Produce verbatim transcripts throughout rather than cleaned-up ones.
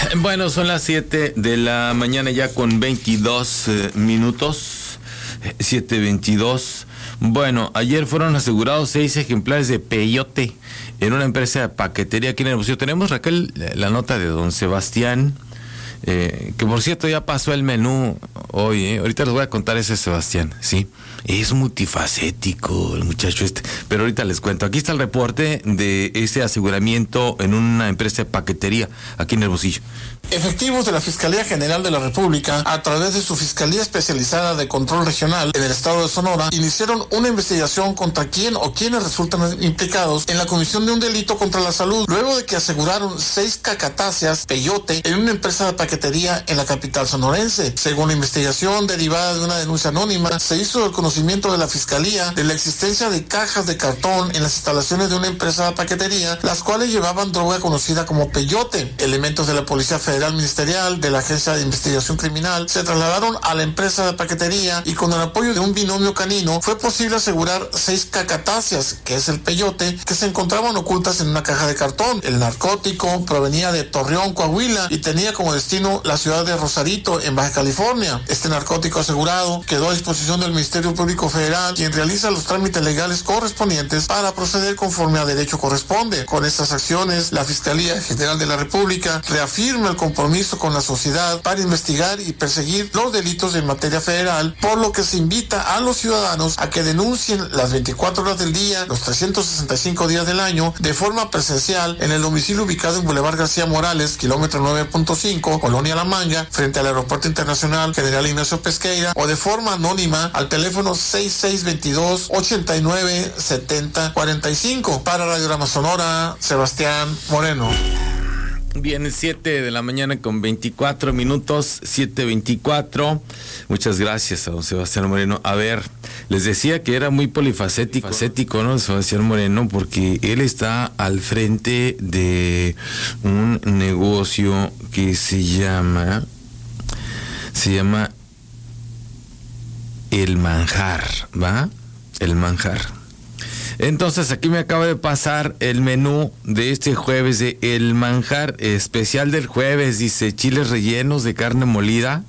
Bueno, son las siete de la mañana ya con veintidós eh, minutos, siete veintidós. Bueno, ayer fueron asegurados seis ejemplares de peyote en una empresa de paquetería aquí en Hermosillo. Tenemos, Raquel, la nota de don Sebastián, eh, que por cierto ya pasó el menú hoy, ¿eh? Ahorita les voy a contar ese Sebastián, ¿sí? Es multifacético el muchacho este, pero ahorita les cuento. Aquí está el reporte de ese aseguramiento en una empresa de paquetería aquí en Hermosillo. Efectivos de la Fiscalía General de la República, a través de su Fiscalía Especializada de Control Regional en el estado de Sonora, iniciaron una investigación contra quién o quienes resultan implicados en la comisión de un delito contra la salud, luego de que aseguraron seis cacatáceas peyote en una empresa de paquetería en la capital sonorense. Según la investigación derivada de una denuncia anónima, se hizo el conocimiento de la Fiscalía de la existencia de cajas de cartón en las instalaciones de una empresa de paquetería, las cuales llevaban droga conocida como peyote. Elementos de la Policía Federal Ministerial, de la Agencia de Investigación Criminal, se trasladaron a la empresa de paquetería y con el apoyo de un binomio canino fue posible asegurar seis cacatáceas, que es el peyote, que se encontraban ocultas en una caja de cartón. El narcótico provenía de Torreón, Coahuila, y tenía como destino la ciudad de Rosarito, en Baja California. Este narcótico asegurado quedó a disposición del Ministerio Público Federal, quien realiza los trámites legales correspondientes para proceder conforme a derecho corresponde. Con estas acciones, la Fiscalía General de la República reafirma el compromiso con la sociedad para investigar y perseguir los delitos en materia federal, por lo que se invita a los ciudadanos a que denuncien las veinticuatro horas del día, los trescientos sesenta y cinco días del año, de forma presencial en el domicilio ubicado en Boulevard García Morales, kilómetro nueve punto cinco, Colonia La Manga, frente al Aeropuerto Internacional General Ignacio Pesqueira, o de forma anónima al teléfono seis seis dos dos, ocho nueve siete cero cuatro cinco. Para Radiograma Sonora, Sebastián Moreno. Bien, siete de la mañana con veinticuatro minutos, siete veinticuatro. Muchas gracias a don Sebastián Moreno. A ver, les decía que era muy polifacético, facético, ¿no? Sebastián Moreno, porque él está al frente de un negocio que se llama, se llama El Manjar, ¿va? El Manjar. Entonces aquí me acaba de pasar el menú de este jueves de El Manjar, especial del jueves, dice chiles rellenos de carne molida,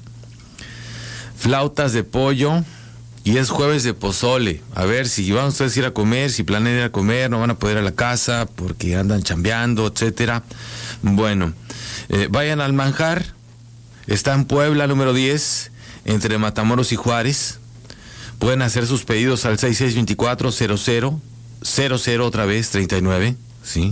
flautas de pollo, y es jueves de pozole. A ver, si van ustedes a ir a comer, si planean ir a comer, no van a poder ir a la casa porque andan chambeando, etcétera. Bueno, eh, vayan al Manjar, está en Puebla número diez, entre Matamoros y Juárez. Pueden hacer sus pedidos al seis seis dos cuatro cero cero cero cero otra vez treinta y nueve, ¿sí?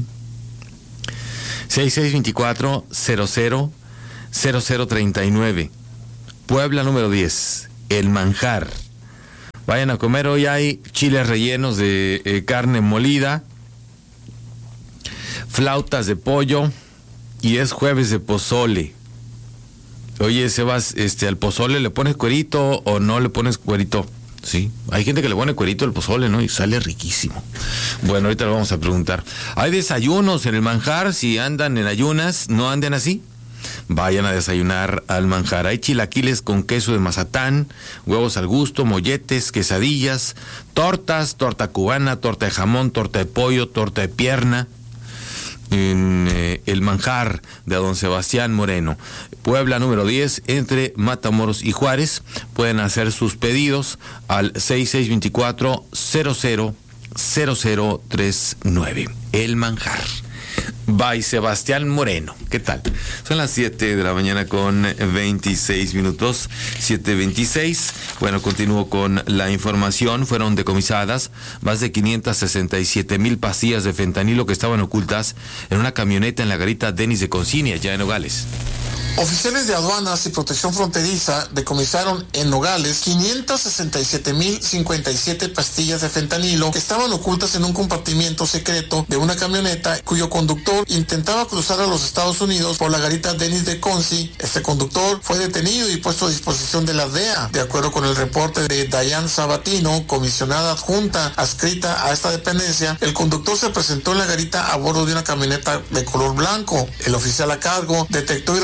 seis seis dos cuatro cero cero cero cero treinta y nueve. Puebla número diez, El Manjar. Vayan a comer, hoy hay chiles rellenos de eh, carne molida, flautas de pollo, y es jueves de pozole. Oye, Sebas, este, ¿al pozole le pones cuerito o no le pones cuerito? Sí, hay gente que le pone cuerito al pozole, ¿no? Y sale riquísimo. Bueno, ahorita lo vamos a preguntar. Hay desayunos en El Manjar, si andan en ayunas, no anden así. Vayan a desayunar al Manjar. Hay chilaquiles con queso de mazatán, huevos al gusto, molletes, quesadillas, tortas, torta cubana, torta de jamón, torta de pollo, torta de pierna. En eh, El Manjar de don Sebastián Moreno, Puebla número diez, entre Matamoros y Juárez. Pueden hacer sus pedidos al seis seis dos cuatro cero cero cero cero tres nueve. El Manjar by Sebastián Moreno. ¿Qué tal? Son las siete de la mañana con veintiséis minutos, siete veintiséis. Bueno, continúo con la información. Fueron decomisadas más de quinientas sesenta y siete mil pastillas de fentanilo que estaban ocultas en una camioneta en la garita Denis de Consignia, ya en Nogales. Oficiales de aduanas y protección fronteriza decomisaron en Nogales quinientas sesenta y siete mil cincuenta y siete pastillas de fentanilo que estaban ocultas en un compartimiento secreto de una camioneta cuyo conductor intentaba cruzar a los Estados Unidos por la garita Denis de Consi. Este conductor fue detenido y puesto a disposición de la D E A. De acuerdo con el reporte de Dayan Sabatino, comisionada adjunta adscrita a esta dependencia, el conductor se presentó en la garita a bordo de una camioneta de color blanco. El oficial a cargo detectó irregularidades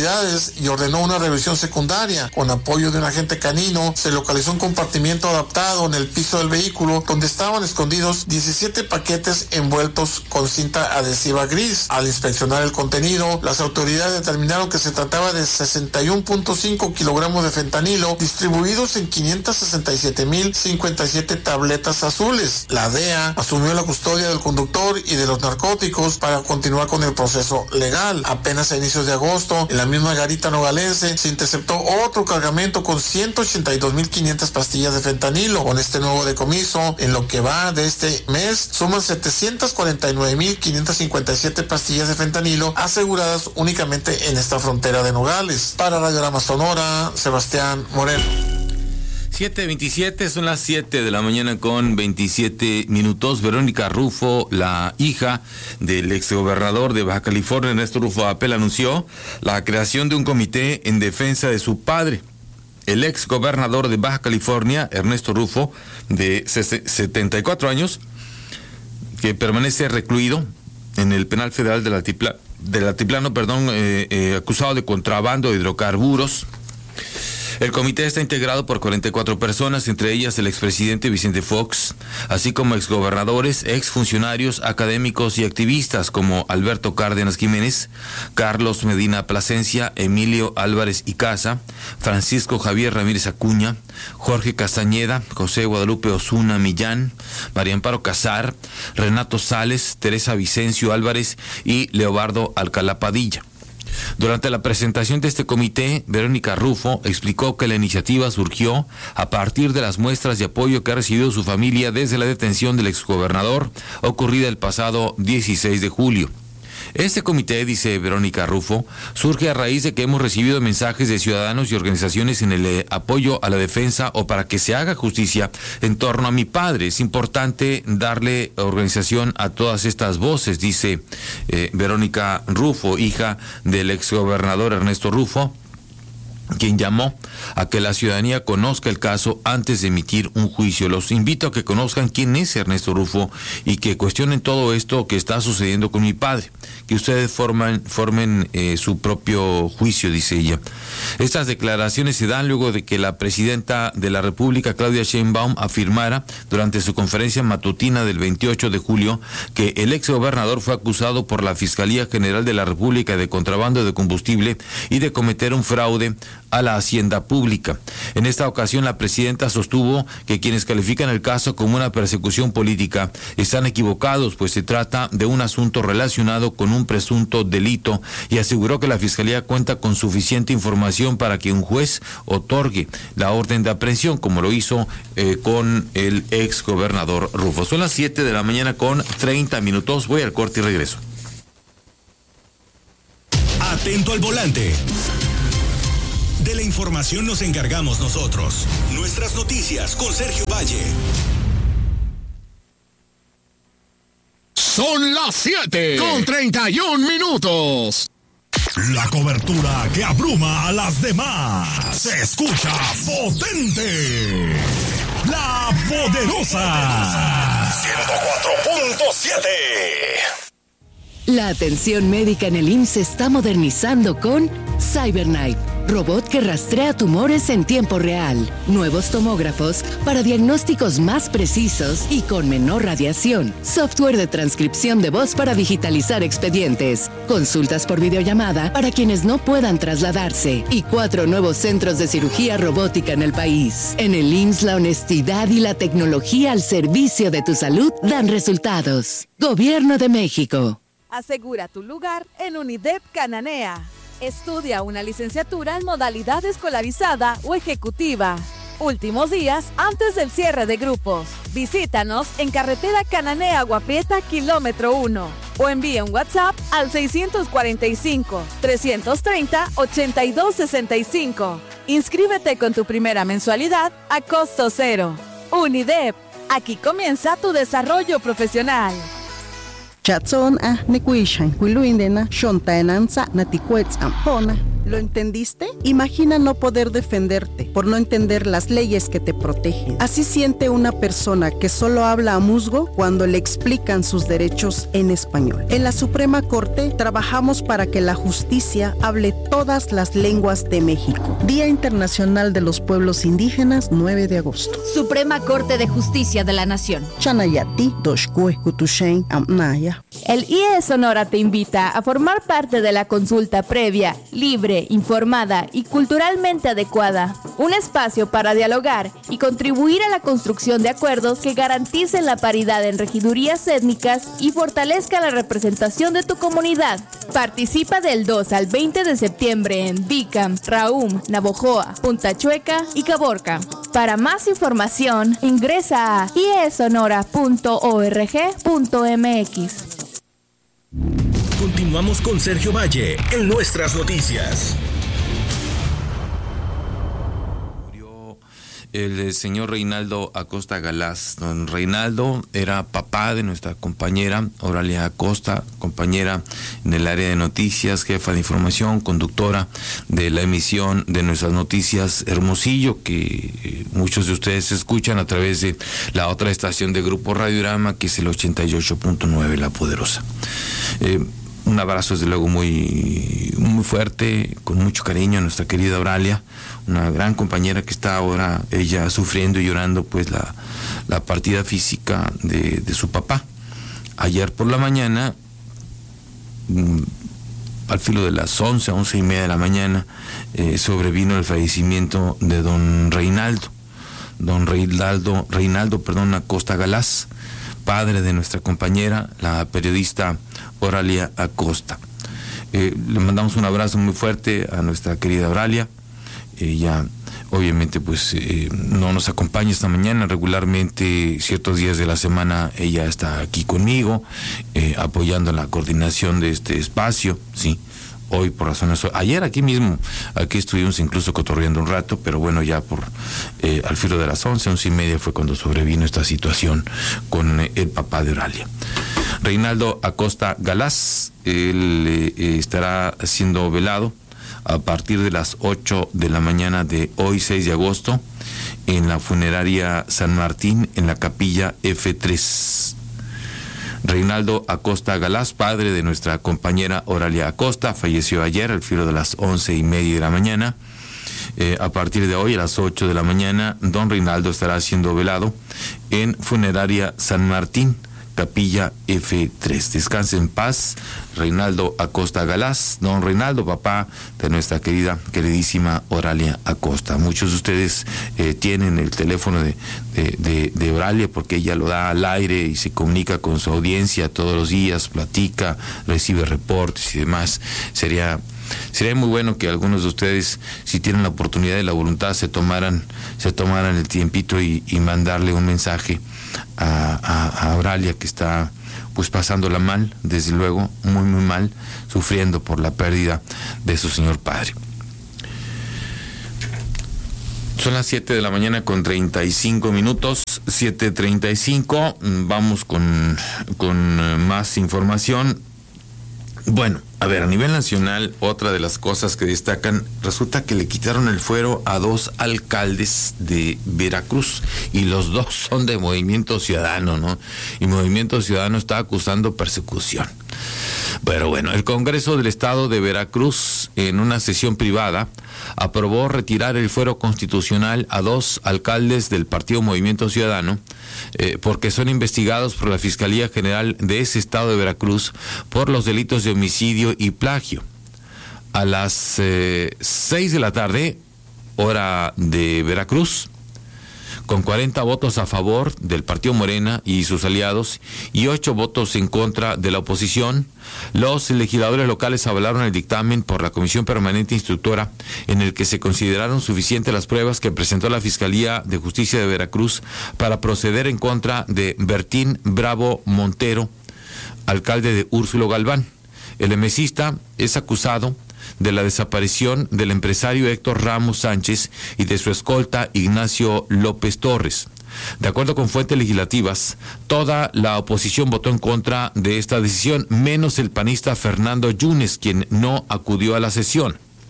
autoridades y ordenó una revisión secundaria. Con apoyo de un agente canino, se localizó un compartimiento adaptado en el piso del vehículo donde estaban escondidos diecisiete paquetes envueltos con cinta adhesiva gris. Al inspeccionar el contenido, las autoridades determinaron que se trataba de sesenta y uno punto cinco kilogramos de fentanilo distribuidos en quinientas sesenta y siete mil cincuenta y siete tabletas azules. La D E A asumió la custodia del conductor y de los narcóticos para continuar con el proceso legal. Apenas a inicios de agosto, en la misma garita nogalense, se interceptó otro cargamento con ciento ochenta y dos mil quinientas pastillas de fentanilo. Con este nuevo decomiso, en lo que va de este mes, suman setecientas cuarenta y nueve mil quinientas cincuenta y siete pastillas de fentanilo aseguradas únicamente en esta frontera de Nogales. Para Radiorama Sonora, Sebastián Moreno. siete veintisiete, son las siete de la mañana con veintisiete minutos. Verónica Rufo, la hija del exgobernador de Baja California, Ernesto Rufo Apel, anunció la creación de un comité en defensa de su padre. El exgobernador de Baja California, Ernesto Rufo, de setenta y cuatro años, que permanece recluido en el penal federal del Altipla, del Altiplano, perdón, eh, eh, acusado de contrabando de hidrocarburos. El comité está integrado por cuarenta y cuatro personas, entre ellas el expresidente Vicente Fox, así como exgobernadores, exfuncionarios, académicos y activistas como Alberto Cárdenas Jiménez, Carlos Medina Plasencia, Emilio Álvarez Icaza, Francisco Javier Ramírez Acuña, Jorge Castañeda, José Guadalupe Osuna Millán, María Amparo Casar, Renato Sales, Teresa Vicencio Álvarez y Leobardo Alcalá Padilla. Durante la presentación de este comité, Verónica Rufo explicó que la iniciativa surgió a partir de las muestras de apoyo que ha recibido su familia desde la detención del exgobernador ocurrida el pasado dieciséis de julio. Este comité, dice Verónica Rufo, surge a raíz de que hemos recibido mensajes de ciudadanos y organizaciones en el eh, apoyo a la defensa o para que se haga justicia en torno a mi padre. Es importante darle organización a todas estas voces, dice eh, Verónica Rufo, hija del exgobernador Ernesto Rufo, quien llamó a que la ciudadanía conozca el caso antes de emitir un juicio. Los invito a que conozcan quién es Ernesto Rufo y que cuestionen todo esto que está sucediendo con mi padre, que ustedes forman, formen eh, su propio juicio, dice ella. Estas declaraciones se dan luego de que la presidenta de la República, Claudia Sheinbaum, afirmara durante su conferencia matutina del veintiocho de julio que el exgobernador fue acusado por la Fiscalía General de la República de contrabando de combustible y de cometer un fraude a la hacienda pública. En esta ocasión, la presidenta sostuvo que quienes califican el caso como una persecución política están equivocados, pues se trata de un asunto relacionado con un presunto delito, y aseguró que la Fiscalía cuenta con suficiente información para que un juez otorgue la orden de aprehensión, como lo hizo eh, con el ex gobernador Rufo. Son las siete de la mañana con treinta minutos. Voy al corte y regreso. Atento al volante. De la información nos encargamos nosotros. Nuestras noticias con Sergio Valle. Son las siete con treinta y un minutos. La cobertura que abruma a las demás. Se escucha potente. La Poderosa. ciento cuatro punto siete. La atención médica en el I M S S se está modernizando con CyberKnife, robot que rastrea tumores en tiempo real, nuevos tomógrafos para diagnósticos más precisos y con menor radiación, software de transcripción de voz para digitalizar expedientes, consultas por videollamada para quienes no puedan trasladarse y cuatro nuevos centros de cirugía robótica en el país. En el I M S S la honestidad y la tecnología al servicio de tu salud dan resultados. Gobierno de México. Asegura tu lugar en UNIDEP Cananea. Estudia una licenciatura en modalidad escolarizada o ejecutiva. Últimos días antes del cierre de grupos. Visítanos en carretera Cananea Guapieta, kilómetro uno. O envía un WhatsApp al seiscientos cuarenta y cinco, trescientos treinta, ochenta y dos sesenta y cinco. Inscríbete con tu primera mensualidad a costo cero. UNIDEP. Aquí comienza tu desarrollo profesional. Chatson a nekuishan kuiluindena shontaenanza naticuetz ampona. ¿Lo entendiste? Imagina no poder defenderte. por no entender las leyes que te protegen. Así siente una persona que solo habla a musgo cuando le explican sus derechos en español. En la Suprema Corte trabajamos para que la justicia hable todas las lenguas de México. Día Internacional de los Pueblos Indígenas, nueve de agosto. Suprema Corte de Justicia de la Nación. Chanayati, Doshkue, Kutushen, Amnaya. El I E Sonora te invita a formar parte de la consulta previa, libre, informada y culturalmente adecuada. Un espacio para dialogar y contribuir a la construcción de acuerdos que garanticen la paridad en regidurías étnicas y fortalezca la representación de tu comunidad. Participa del dos al veinte de septiembre en Bicam, Raum, Navojoa, Punta Chueca y Caborca. Para más información, ingresa a i e sonora punto org punto m x. Continuamos con Sergio Valle en Nuestras Noticias. El señor Reinaldo Acosta Galás. Don Reinaldo era papá de nuestra compañera Oralia Acosta, compañera en el área de noticias, jefa de información, conductora de la emisión de Nuestras Noticias Hermosillo, que muchos de ustedes escuchan a través de la otra estación de Grupo Radiorama, que es el ochenta y ocho punto nueve, La Poderosa. Eh, un abrazo desde luego muy, muy fuerte, con mucho cariño a nuestra querida Oralia, una gran compañera que está ahora ella sufriendo y llorando pues la, la partida física de, de su papá. Ayer por la mañana, al filo de las once, once y media de la mañana, eh, sobrevino el fallecimiento de don Reinaldo, don Reinaldo, Reinaldo, perdón, Acosta Galás, padre de nuestra compañera, la periodista Oralia Acosta. Eh, le mandamos un abrazo muy fuerte a nuestra querida Oralia. Ella obviamente pues eh, no nos acompaña esta mañana, regularmente ciertos días de la semana ella está aquí conmigo, eh, apoyando la coordinación de este espacio, sí. Hoy por razones, ayer aquí mismo, aquí estuvimos incluso cotorreando un rato, pero bueno, ya por eh, al filo de las once, once y media fue cuando sobrevino esta situación con eh, el papá de Oralia. Reinaldo Acosta Galás, él eh, estará siendo velado a partir de las ocho de la mañana de hoy, seis de agosto, en la funeraria San Martín, en la capilla F tres. Reinaldo Acosta Galás, padre de nuestra compañera Oralia Acosta, falleció ayer al filo de las once y media de la mañana. Eh, a partir de hoy, a las ocho de la mañana, don Reinaldo estará siendo velado en funeraria San Martín, capilla F tres. Descanse en paz, Reinaldo Acosta Galás, don Reinaldo, papá de nuestra querida, queridísima Oralia Acosta. Muchos de ustedes eh, tienen el teléfono de, de, de, de Oralia porque ella lo da al aire y se comunica con su audiencia todos los días, platica, recibe reportes y demás. Sería... Sería muy bueno que algunos de ustedes, si tienen la oportunidad y la voluntad, se tomaran, se tomaran el tiempito y, y mandarle un mensaje a, a, a Oralia, que está pues pasándola mal, desde luego, muy muy mal, sufriendo por la pérdida de su señor padre. Son las siete de la mañana con treinta y cinco minutos, siete treinta y cinco, vamos con, con más información. Bueno, a ver, a nivel nacional, otra de las cosas que destacan, resulta que le quitaron el fuero a dos alcaldes de Veracruz y los dos son de Movimiento Ciudadano, ¿no? Y Movimiento Ciudadano está acusando persecución. Pero bueno, el Congreso del Estado de Veracruz, en una sesión privada, aprobó retirar el fuero constitucional a dos alcaldes del Partido Movimiento Ciudadano eh, porque son investigados por la Fiscalía General de ese estado de Veracruz por los delitos de homicidio y plagio. A las eh, seis de la tarde, hora de Veracruz, con cuarenta votos a favor del Partido Morena y sus aliados y ocho votos en contra de la oposición, los legisladores locales avalaron el dictamen por la Comisión Permanente Instructora, en el que se consideraron suficientes las pruebas que presentó la Fiscalía de Justicia de Veracruz para proceder en contra de Bertín Bravo Montero, alcalde de Úrsulo Galván. El emesista es acusado de la desaparición del empresario Héctor Ramos Sánchez y de su escolta Ignacio López Torres. De acuerdo con fuentes legislativas, toda la oposición votó en contra de esta decisión, menos el panista Fernando Yunes, quien no acudió a la sesión.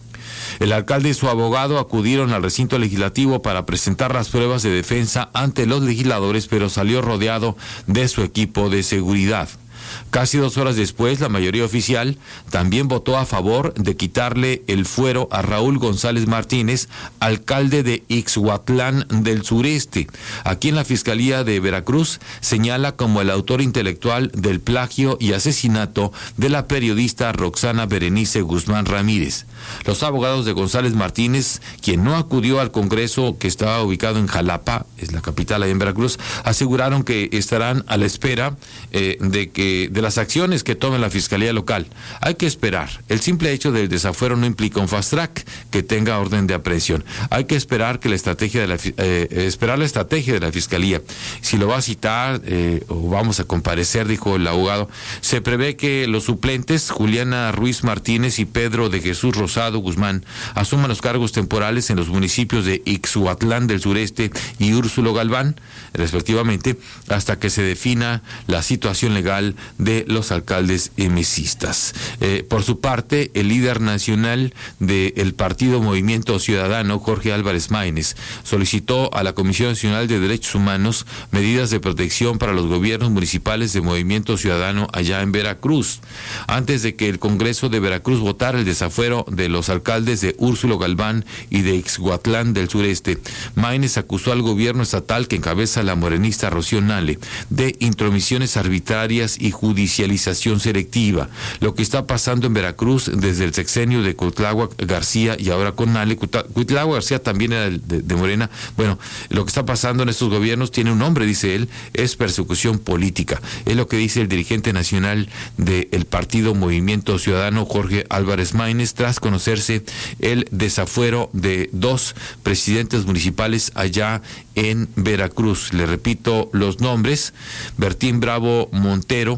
El alcalde y su abogado acudieron al recinto legislativo para presentar las pruebas de defensa ante los legisladores, pero salió rodeado de su equipo de seguridad. Casi dos horas después, la mayoría oficial también votó a favor de quitarle el fuero a Raúl González Martínez, alcalde de Ixhuatlán del Sureste, a quien la Fiscalía de Veracruz señala como el autor intelectual del plagio y asesinato de la periodista Roxana Berenice Guzmán Ramírez. Los abogados de González Martínez, quien no acudió al Congreso que estaba ubicado en Jalapa, es la capital ahí en Veracruz, aseguraron que estarán a la espera eh, de que de las acciones que tome la Fiscalía local. Hay que esperar. El simple hecho del desafuero no implica un fast track que tenga orden de aprehensión. Hay que esperar que la estrategia de la eh, esperar la estrategia de la Fiscalía. Si lo va a citar eh, o vamos a comparecer, dijo el abogado. Se prevé que los suplentes Juliana Ruiz Martínez y Pedro de Jesús Rosado Guzmán asuman los cargos temporales en los municipios de Ixhuatlán del Sureste y Úrsulo Galván, respectivamente, hasta que se defina la situación legal de los alcaldes emesistas. Eh, por su parte, el líder nacional del Partido Movimiento Ciudadano, Jorge Álvarez Maínez, solicitó a la Comisión Nacional de Derechos Humanos medidas de protección para los gobiernos municipales de Movimiento Ciudadano allá en Veracruz, antes de que el Congreso de Veracruz votara el desafuero de los alcaldes de Úrsulo Galván y de Ixhuatlán del Sureste. Maínez acusó al gobierno estatal que encabeza la morenista Rocío Nale de intromisiones arbitrarias y judicialización selectiva. Lo que está pasando en Veracruz desde el sexenio de Cuitláhuac García y ahora con Nale, Cuitláhuac García también era de, de Morena. Bueno, lo que está pasando en estos gobiernos tiene un nombre, dice él, es persecución política. Es lo que dice el dirigente nacional del Partido Movimiento Ciudadano, Jorge Álvarez Maínez, tras conocerse el desafuero de dos presidentes municipales allá en Veracruz. Le repito los nombres: Bertín Bravo Montero,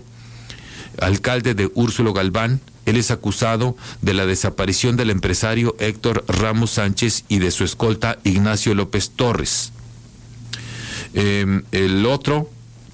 alcalde de Úrsulo Galván. Él es acusado de la desaparición del empresario Héctor Ramos Sánchez y de su escolta Ignacio López Torres. Eh, el otro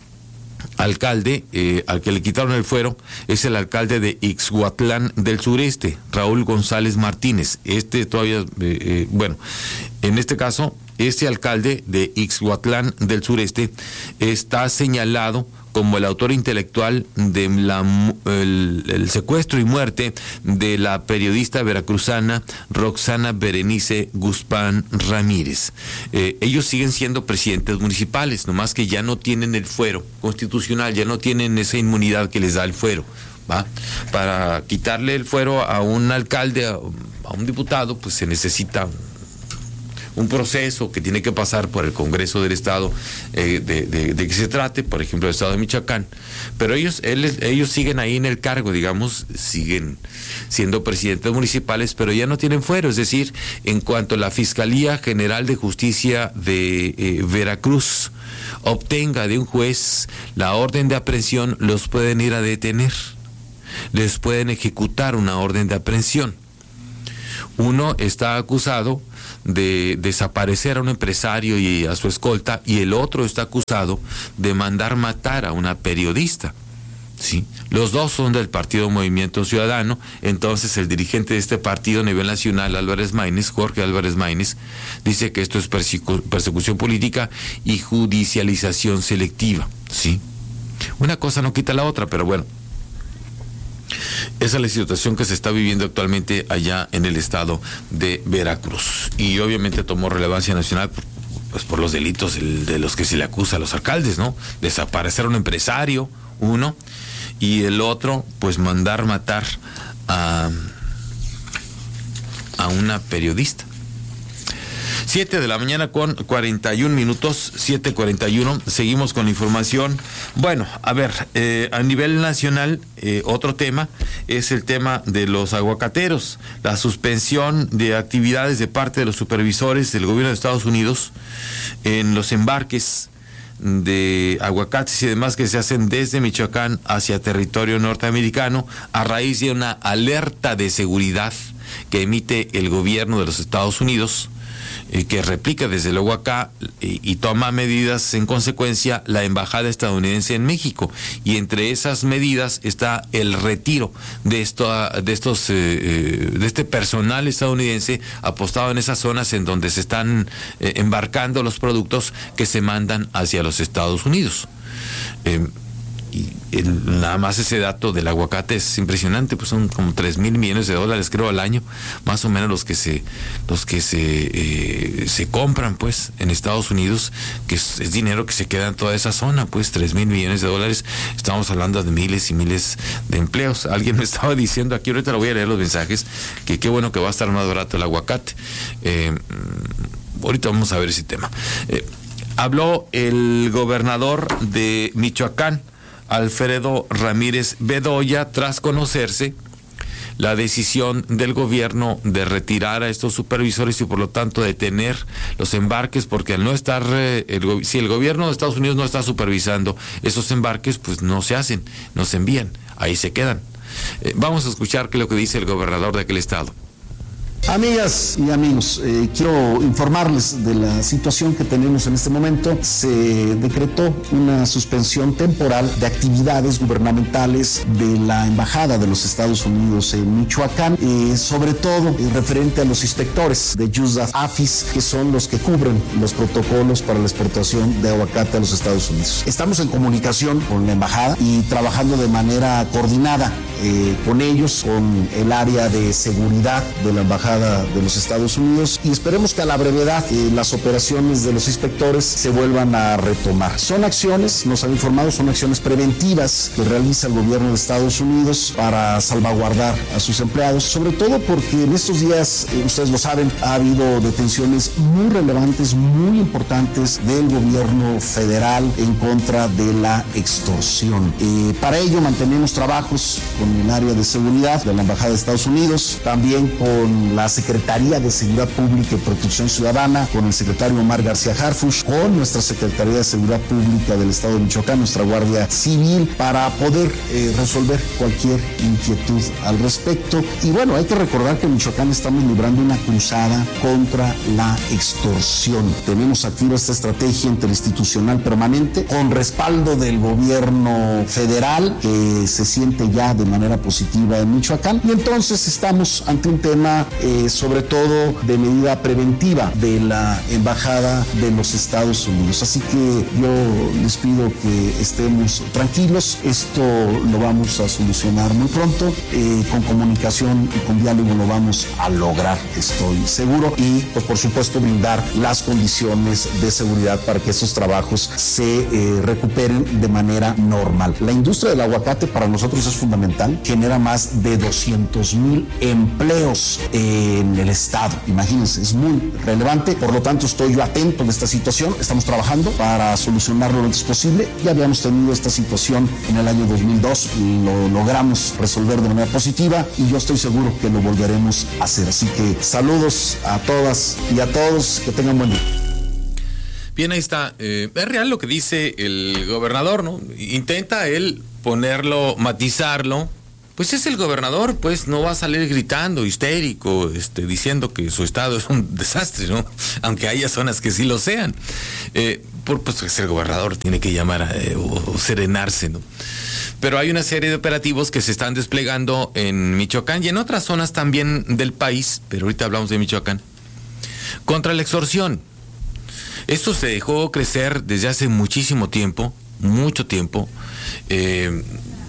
alcalde eh, al que le quitaron el fuero es el alcalde de Ixhuatlán del Sureste, Raúl González Martínez. Este todavía, eh, eh, bueno, en este caso, este alcalde de Ixhuatlán del Sureste está señalado como el autor intelectual de la, el, el secuestro y muerte de la periodista veracruzana Roxana Berenice Guzmán Ramírez. Eh, ellos siguen siendo presidentes municipales, nomás que ya no tienen el fuero constitucional, ya no tienen esa inmunidad que les da el fuero, ¿va? Para quitarle el fuero a un alcalde, a, a un diputado, pues se necesita un proceso que tiene que pasar por el Congreso del Estado eh, de, de, de que se trate, por ejemplo, el Estado de Michoacán. Pero ellos él, ellos siguen ahí en el cargo, digamos, siguen siendo presidentes municipales, pero ya no tienen fuero. Es decir, en cuanto la Fiscalía General de Justicia de eh, Veracruz obtenga de un juez la orden de aprehensión, los pueden ir a detener, les pueden ejecutar una orden de aprehensión. Uno está acusado de desaparecer a un empresario y a su escolta, y el otro está acusado de mandar matar a una periodista. ¿Sí? Los dos son del Partido Movimiento Ciudadano. Entonces el dirigente de este partido a nivel nacional, Álvarez Maínez, Jorge Álvarez Maínez, dice que esto es persecu- persecución política y judicialización selectiva. ¿Sí? Una cosa no quita la otra, pero bueno, esa es la situación que se está viviendo actualmente allá en el estado de Veracruz. Y obviamente tomó relevancia nacional por, pues por los delitos de los que se le acusa a los alcaldes, ¿no? Desaparecer a un empresario, uno, y el otro, pues mandar matar a, a una periodista. Siete de la mañana con cuarenta y un minutos, siete cuarenta y uno, seguimos con la información. Bueno, a ver, eh, a nivel nacional, eh, otro tema es el tema de los aguacateros, la suspensión de actividades de parte de los supervisores del gobierno de Estados Unidos en los embarques de aguacates y demás que se hacen desde Michoacán hacia territorio norteamericano a raíz de una alerta de seguridad que emite el gobierno de los Estados Unidos eh, que replica desde luego acá y, y toma medidas en consecuencia la embajada estadounidense en México, y entre esas medidas está el retiro de esto, de estos eh, de este personal estadounidense apostado en esas zonas en donde se están eh, embarcando los productos que se mandan hacia los Estados Unidos. Eh, Y el, nada más ese dato del aguacate es impresionante, pues son como tres mil millones de dólares creo al año, más o menos los que se los que se eh, se compran pues en Estados Unidos, que es, es dinero que se queda en toda esa zona, pues tres mil millones de dólares, estamos hablando de miles y miles de empleos. Alguien me estaba diciendo aquí, ahorita lo voy a leer los mensajes, que qué bueno que va a estar más barato el aguacate. Eh, ahorita vamos a ver ese tema. Eh, habló el gobernador de Michoacán, Alfredo Ramírez Bedoya, tras conocerse la decisión del gobierno de retirar a estos supervisores y por lo tanto detener los embarques, porque al no estar, eh, el, si el gobierno de Estados Unidos no está supervisando esos embarques, pues no se hacen, no se envían, ahí se quedan. Eh, vamos a escuchar qué es lo que dice el gobernador de aquel estado. Amigas y amigos, eh, quiero informarles de la situación que tenemos en este momento. Se decretó una suspensión temporal de actividades gubernamentales de la Embajada de los Estados Unidos en Michoacán, eh, sobre todo eh, referente a los inspectores de U S D A APHIS, que son los que cubren los protocolos para la exportación de aguacate a los Estados Unidos. Estamos en comunicación con la Embajada y trabajando de manera coordinada eh, con ellos, con el área de seguridad de la Embajada de los Estados Unidos, y esperemos que a la brevedad eh, las operaciones de los inspectores se vuelvan a retomar. Son acciones, nos han informado, son acciones preventivas que realiza el gobierno de Estados Unidos para salvaguardar a sus empleados, sobre todo porque en estos días, eh, ustedes lo saben, ha habido detenciones muy relevantes, muy importantes del gobierno federal en contra de la extorsión. Eh, para ello mantenemos trabajos con el área de seguridad de la Embajada de Estados Unidos, también con la Secretaría de Seguridad Pública y Protección Ciudadana, con el secretario Omar García Harfuch, con nuestra Secretaría de Seguridad Pública del Estado de Michoacán, nuestra Guardia Civil, para poder eh, resolver cualquier inquietud al respecto. Y bueno, hay que recordar que en Michoacán estamos librando una cruzada contra la extorsión. Tenemos activa esta estrategia interinstitucional permanente, con respaldo del gobierno federal, que se siente ya de manera positiva en Michoacán, y entonces estamos ante un tema eh, sobre todo de medida preventiva de la Embajada de los Estados Unidos. Así que yo les pido que estemos tranquilos, esto lo vamos a solucionar muy pronto, eh, con comunicación y con diálogo lo vamos a lograr, estoy seguro, y pues por supuesto brindar las condiciones de seguridad para que esos trabajos se eh, recuperen de manera normal. La industria del aguacate para nosotros es fundamental, genera más de doscientos mil empleos en el estado, imagínense, es muy relevante, por lo tanto estoy yo atento de esta situación, estamos trabajando para solucionarlo lo antes posible. Ya habíamos tenido esta situación en el año dos mil dos y lo logramos resolver de manera positiva, y yo estoy seguro que lo volveremos a hacer. Así que saludos a todas y a todos, que tengan buen día. Bien, ahí está. Eh, es real lo que dice el gobernador, ¿no? Intenta él ponerlo, matizarlo. Pues es el gobernador, pues no va a salir gritando, histérico, este, diciendo que su estado es un desastre, ¿no? Aunque haya zonas que sí lo sean. Eh, por, pues es el gobernador, tiene que llamar a, eh, o, o serenarse, ¿no? Pero hay una serie de operativos que se están desplegando en Michoacán y en otras zonas también del país, pero ahorita hablamos de Michoacán, contra la extorsión. Esto se dejó crecer desde hace muchísimo tiempo, mucho tiempo, eh,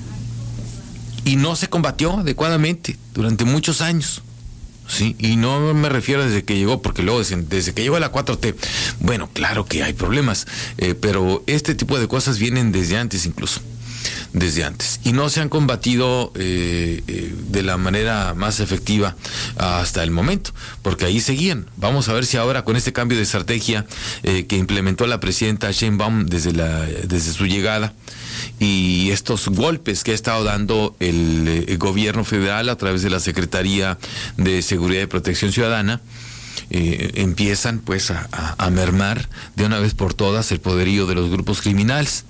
y no se combatió adecuadamente durante muchos años, ¿sí? Y no me refiero desde que llegó, porque luego desde, desde que llegó la cuatro T, bueno, claro que hay problemas, eh, pero este tipo de cosas vienen desde antes incluso, desde antes, y no se han combatido eh, eh, de la manera más efectiva hasta el momento, porque ahí seguían. Vamos a ver si ahora con este cambio de estrategia eh, que implementó la presidenta Sheinbaum desde, la, desde su llegada, y estos golpes que ha estado dando el, el gobierno federal a través de la Secretaría de Seguridad y Protección Ciudadana, eh, empiezan pues a, a, a mermar de una vez por todas el poderío de los grupos criminales.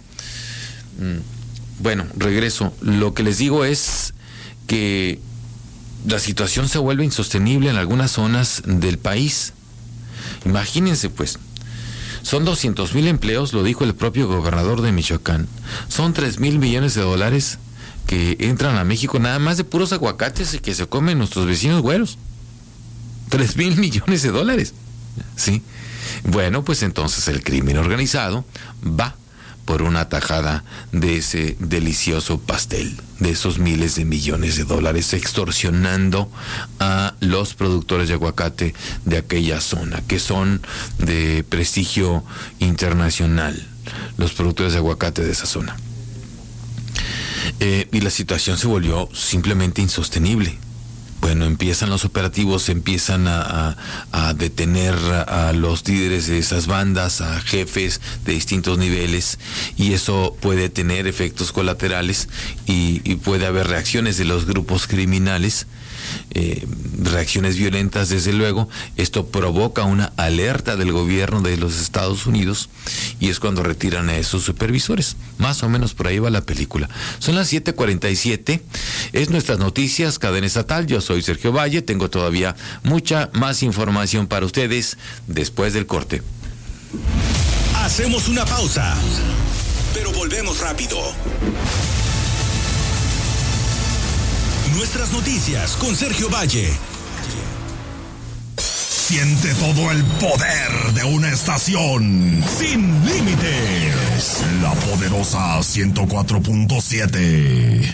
Bueno, regreso. Lo que les digo es que la situación se vuelve insostenible en algunas zonas del país. Imagínense pues, son doscientos mil empleos, lo dijo el propio gobernador de Michoacán, son tres mil millones de dólares que entran a México nada más de puros aguacates y que se comen nuestros vecinos güeros. tres mil millones de dólares, ¿sí? Bueno, pues entonces el crimen organizado va por una tajada de ese delicioso pastel, de esos miles de millones de dólares, extorsionando a los productores de aguacate de aquella zona, que son de prestigio internacional, los productores de aguacate de esa zona. Eh, y la situación se volvió simplemente insostenible. Bueno, empiezan los operativos, empiezan a, a, a detener a, a los líderes de esas bandas, a jefes de distintos niveles, y eso puede tener efectos colaterales y, y puede haber reacciones de los grupos criminales, eh, reacciones violentas desde luego. Esto provoca una alerta del gobierno de los Estados Unidos y es cuando retiran a esos supervisores. Más o menos por ahí va la película. Son las siete cuarenta y siete, es Nuestras Noticias, cadena estatal. Yo soy Sergio Valle, tengo todavía mucha más información para ustedes después del corte. Hacemos una pausa, pero volvemos rápido. Nuestras Noticias con Sergio Valle. Siente todo el poder de una estación sin límites. La poderosa ciento cuatro punto siete.